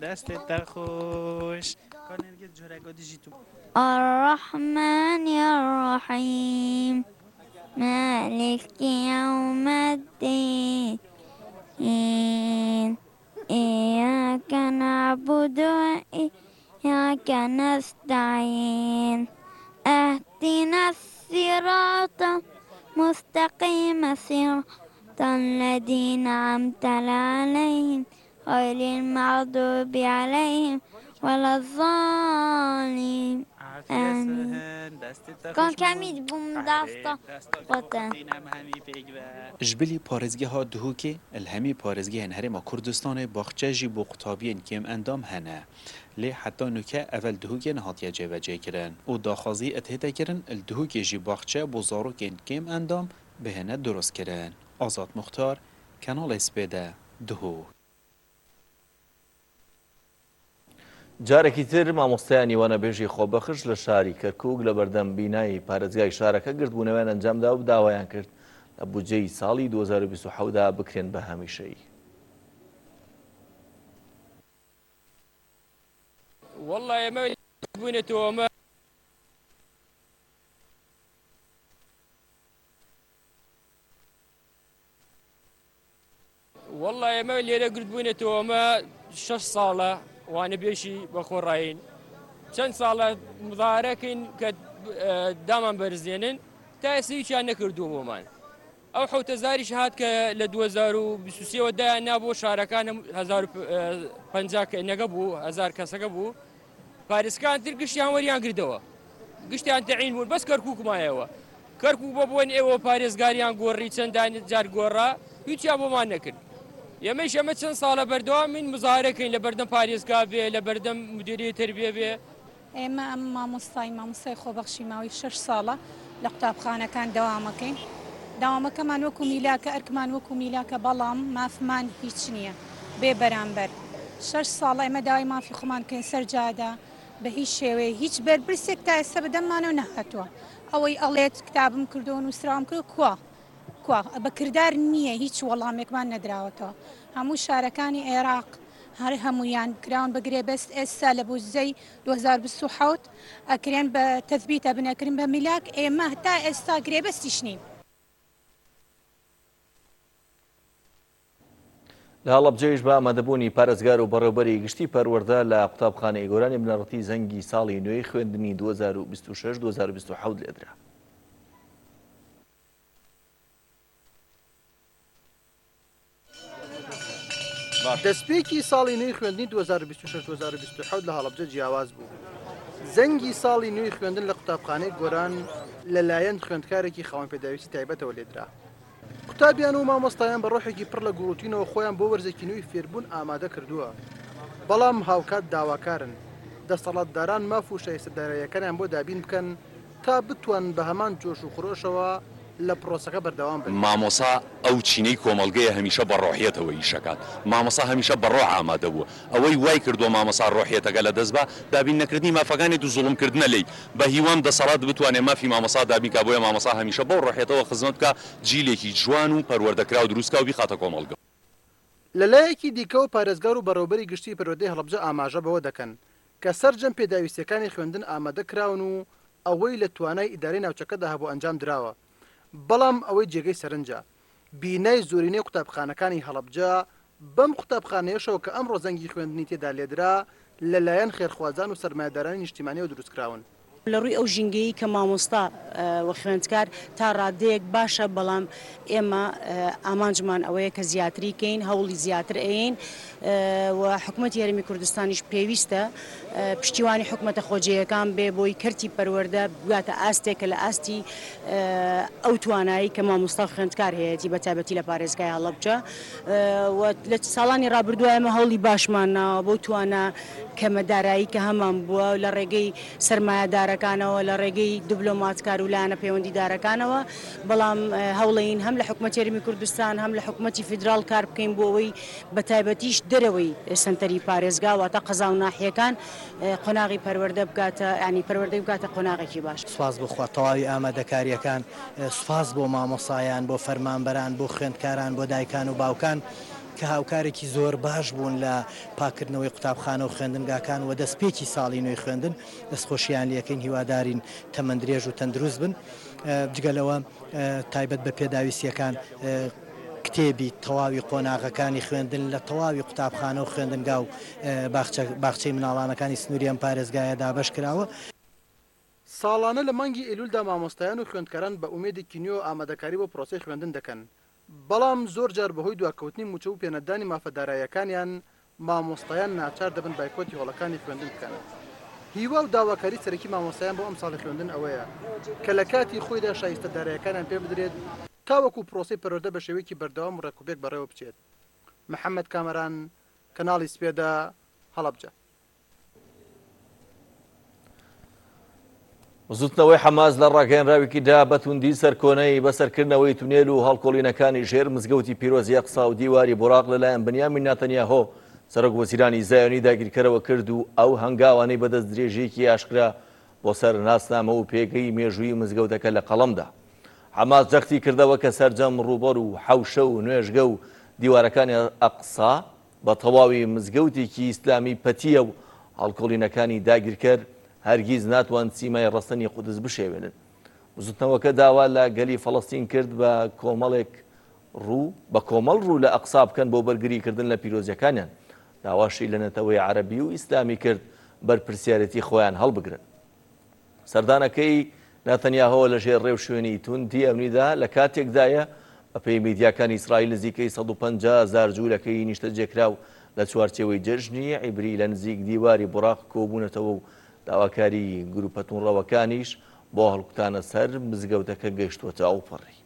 دستت خوش کانرگه جورگا دیجیتو الرحمن الرحیم مالك يوم الدين إياك نعبد وإياك نستعين اهدنا الصراط المستقيم صراط الذين أنعمت عليهم غير المغضوب عليهم ولا الضالين آمين. كان كميد بوم داستا قطن جبلی پارزگی ها دهوکی الهمی پارزگی هنرما کردستان باخچه جی بو قطابین کم اندام هنه لی حتی نوکه اول دهوکی نهاتیه جوجه کرن و داخازی اتهده کرن الدهوکی جی باخچه بو زاروکین کم اندام به هنه درست کرن. آزاد مختار کانال اسپیده دهوک جارێکی تر مامۆستایانی وانەبێژی خۆبەخش لە شاری کەرکووک لە بەردەم بینایی پارێزگای شارەکە گردبوونەوەیان ئەنجامدا و داوایان کرد لە بودجەی ساڵی 2027دا بکرێن بە هەمیشەیی. والله ئێمە بوونێتەوە والله ئێمە لێرە گردبوونێتەوە ئەمە 6 ساڵە وانە بێشی بەخۆڕین چەند ساڵە مظاهرەکەین کە دامان بەرزێنن تا ئێستا هیچیان نەکردووە بۆمان. ئەو حوتەزاریش هات کە لە 2023 دایان نا بۆ شارەکان 1050 نەگە بوو 1000 کەسەکە بوو پارێزەکان تر گشتیان وەریان گردەوە گشتیان تەعین بوون بەس کەرکووکمایەوە کەرکووک بۆ بوون ئێوە پارێزگاریان گۆڕی چەندان جار گۆڕا هیچیان بۆمان نەکرد. ئێمەش ئەمە چەند ساڵە بەردەوامین مزاهرەکەین لە بەردەم پارێزگا بێ لە بەردەم مدیریەتی تەربیە بێ. ئێمە ئەم مامۆستای خۆبەخشی ماوەی 6 ساڵە لە قوتابخانەکان دەوامەکەین. داوامەکەمان وەکو میلاکە ئەرکمان وەکو میلاکە بەڵام مافمان هیچ نییە بێ بەرامبەر 6 ساڵە ئێمە داوای مافی خۆمان کەین سەرجادا بە هیچ شێوەیە هیچ بەرپرسێک تا ئێستا بەدەممانەوە نەهاتووە ئەوەی ئەڵێت کتابم کردو و نووسراوم کرد کوا بەکردار نییە هیچ وەڵامێکمان نەدراوەتەوە هەموو شارەکانی عێراق هەر هەمویان کراون بەگرێ بەست ئێستا لە بودجەی 2027 ئەکرێن بە تەثبیتە بنەکردن بە میلاک ئێمە تا ئێستا گرێبەستیش نین. لە هەڵەبجەیش بە ئامادەبوونی پارێزگار و بەڕێوەبەری گشتی پەروەردە لە قوتابخانەی گۆرانی بنەڕەتی زەنگی ساڵی نوێی خوێندنی 2026-2027 لێدرا. دەستپێکی ساڵی نوێی خوێندنی 2026-2027 لە هەڵەبجە جیاواز بوو. زەنگی ساڵی نوێی خوێندن لە قوتابخانەی گۆران لەلایەن خوێندکارێکی خاوەن پێداویستی تایبەتەوە لێدرا. قوتابیان و مامۆستایان بە ڕۆحێکی پڕ لە گوڵوتینەوە خۆیان بۆ وەرزێکی نوێی فێربوون ئامادە کردووە. بەڵام هاوکات داواکارن دەسەڵاتداران ماف و شایستەدارەیەکەیان بۆ دابین بکەن تا بتوان بە هەمان جۆش و خۆشەوە لە پرۆسەکە بەردەوام بن. مامۆسا ئەو چینەی کۆمەڵگەیە هەمیشە بە ڕۆحیەتەوە ئیشەکات. مامۆسا هەمیشە بە ڕۆح ئامادە بووە. ئەوەی وای کردووە مامۆسا ڕۆحیەتەکە لە دەست بە دابین نەکردنی مافەکانی و زوڵمکردنە لێی بە هیوام دەسەڵات بتوانێت مافی مامۆسا دابینکە بۆیە مامۆسا هەمیشە بەو ڕۆحیەتەوە خزمەت بکە جیلێکی جوان و پەروەردەکرا و دروستکە و بیخاتە کۆمەڵگە. لەلایەکی دیکە و پارێزگار و بەڕێوەبەری گشتی پەروەردەی هەڵەبجە ئاماژە بەوە دەکەن کە سەرجەم پێداویستیەکانی خوێندن ئامادە کراون و ئەوەی لە توانای ئیدارەی ناوچەکەدا هەبوو ئەنجام درراوە. بەڵام ئەوەی جێگەی سەرنجە بینای زۆرینەی قوتابخانەکانی هەڵەبجە بەم قوتابخانەیەشەوە کە ئەمڕۆ زەنگی خوێندنی تێدا لێدرا لەلایەن خێرخوازان و سەرمایەدارانی نیشتیمانیەوە دروستکراون. لە ڕووی ئەو ژینگەی کە مامۆستا و خوێندکار تا ڕادەیەک باشە بەڵام ئێمە ئامانجمان ئەوەیە کە زیاتریکەین هەوڵی زیاتر ئەین و حکوومەتی هەرێمی کوردستانیش پێویستە پشتیوانی حکوومەتە خۆجێیەکان بێ بۆی کەرتی پەروەردە بگاتە ئاستێکە لە ئاستی ئەو توانایی کە مامۆستا خوێندکار هەیەی بە تایبەتی لە پارێزگای هەڵەبجە لە ساڵانی ڕابردووە ئێمە هەوڵی باشمان ناوە بۆ توانە کەمەدارایی کە هەمان بووە لە ڕێگەی سەرمایەدارەکانەوە لە ڕێگەی دیبلۆماتکار و لایەنە پەیوەندیدارەکانەوە بەڵام هەوڵین هەم لە حکوومەتی هەرێمی کوردستان هەم لە حکوومەتی فیدراڵ کار بکەین بۆ ئەوەی بە تایبەتیش دەرەوەی سنتەری پارێزگا واتە قەزا و ناحیەکان قۆناغی پەروەردە بکاتە ینی پەروەردەی بکاتە قۆناغێکی باش. سوپاس بخوا تەواوی ئامادەکاریەکان سوپاس بۆ مامۆسایان بۆ فەرمانبەران بۆ خوێندکاران بۆ دایکان و باوکان کە هاوکارێکی زۆر باش بوون لە پاکردنەوەی قوتابخانە و خوێندنگاکان و دەستپێکی ساڵی نوێی خوێندن دەستخۆشییان لەکەین هیوادارین تەمەندرێژ و تەندروست بن جگەلەوە تایبەت بە پێداویستیەکان کتێبی تەواوی قۆناغەکانی خوێندن لە تەواوی قوتابخانە و خوێندنگا و باخچەی مناڵانەکانی سنووری ئەم پارێزگایە دابەش کراوە. ساڵانە لە مانگی ئێلولدا مامۆستایان و خوێندکاران بە ئومێدێکی نوێ و ئامادەکاری بۆ پرۆسەی خوێندن دەکەن. بەڵام زۆر جار بەهۆی دواکەوتنی موچە و پێنەدانی مافەدارایەکانیان مامۆستایان ناچار دەبن بایکۆتی هۆڵەکانی خوێندن بکەن. هیوا و داواکاری سەرەکی مامۆستایان بۆ ئەم ساڵی خوێندن ئەوەیە کە لە کاتی خۆیدا شایستەدارایەکانیان پێ بدرێت تاوەکو پرۆسی پەروەردە بە شێوەیەکی بەردەوام و ڕێکوپێک بەڕێوە بچێت. محەممەد کامەران، کەناڵی سپێدا، هەڵەبجە. زوتنەوەی حەماس لە ڕاگەیەنراوێکیدا بەتوندی سەرکۆنەی بەسەرکردنەوەی تونێل و هەڵکۆڵینەکانی ژێر مزگەوتی پیرۆزی ئەقسا و دیواری بوراق لەلایەن بنیامین ناتەنیاهۆ سەرۆک وەزیرانی زایۆنی داگیرکەرەوە کرد و ئەو هەنگاوانەی بەدەست درێژەیەکی ئاشکرا بۆ سەر ناسنامە و پێگەی مێژووی مزگەوتەکە لە قەڵەمدا. حەماس جەختی کردەوە کە سەرجەم ڕووبەر و حەوشە و نوێژگە و دیوارەکانی ئەقسا بە تەواوی مزگەوتێکی ئیسلامی پەتیە و هەڵکۆڵینەکانی داگیرکەر هەرگیز ناتوان سیمای ڕەستنی قودس بشێوێنن. زوتنەوەکە داوا لە گەلی فەڵەستین کرد بە کۆمەڵ ڕوو لە ئەقسا بکەن بۆ بەرگریکردن لە پیرۆزیەکانیان. داواشی لە نەتەوەی عەرەبی و ئیسلامی کرد بەرپرسیارەتی خۆیان هەڵبگرن. سەردانەکەی ناتەنیاهۆ لە ژێر ڕێو شوێنی توندی ئەمنیدا لە کاتێکدایە بەپێی میدیاکانی ئیسرائیل نزیکەی 150,000 جوولەکەی نیشتە جێکراو لە چوارچێوەی جەژنی عیبری لە نزیک دیواری بوراق کۆبوونەتەوە و داواکاری گروپە توونڕەوەکانیش بۆ هەڵکوتانە سەر مزگەوتەکە گەیشتووەتە ئەوپەڕی.